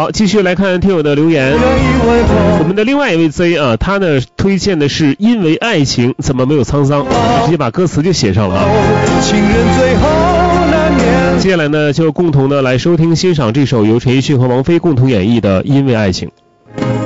好，继续来看听友的留言。我们的另外一位 Z 啊，他呢推荐的是因为爱情怎么没有沧桑，直接把歌词就写上了啊。接下来呢就共同的来收听欣赏这首由陈奕迅和王菲共同演绎的因为爱情。